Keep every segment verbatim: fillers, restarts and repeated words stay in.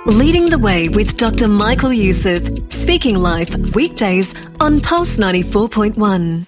Leading the Way with Doctor Michael Youssef, speaking live weekdays on Pulse ninety-four point one.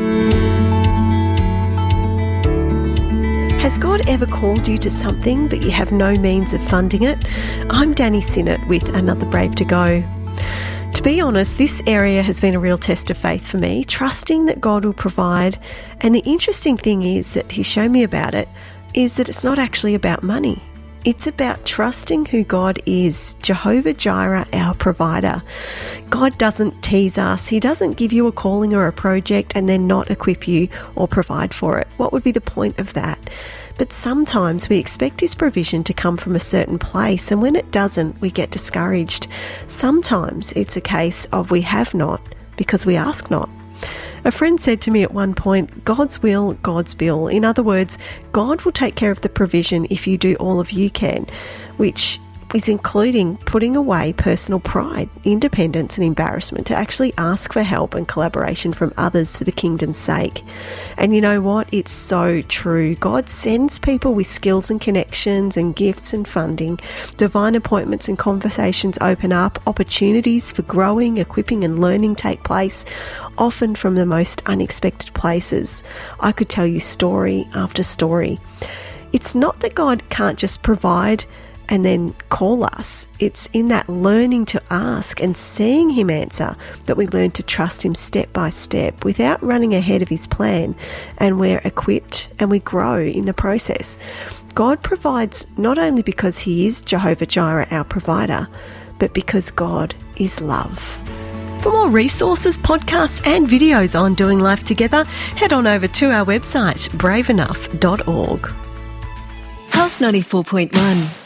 Has God ever called you to something but you have no means of funding it? I'm Danny Sinnott with Another Brave to Go. To be honest, this area has been a real test of faith for me, trusting that God will provide. And the interesting thing is that He's shown me about it, is that it's not actually about money. It's about trusting who God is, Jehovah Jireh, our provider. God doesn't tease us. He doesn't give you a calling or a project and then not equip you or provide for it. What would be the point of that? But sometimes we expect His provision to come from a certain place, and when it doesn't, we get discouraged. Sometimes it's a case of we have not because we ask not. A friend said to me at one point, God's will, God's bill. In other words, God will take care of the provision if you do all of you can, which is including putting away personal pride, independence and embarrassment to actually ask for help and collaboration from others for the kingdom's sake. And you know what? It's so true. God sends people with skills and connections and gifts and funding. Divine appointments and conversations open up. Opportunities for growing, equipping and learning take place, often from the most unexpected places. I could tell you story after story. It's not that God can't just provide and then call us. It's in that learning to ask and seeing Him answer that we learn to trust Him step by step without running ahead of His plan, and we're equipped and we grow in the process. God provides not only because He is Jehovah Jireh, our provider, but because God is love. For more resources, podcasts and videos on doing life together, head on over to our website, brave enough dot org. Pulse ninety-four point one.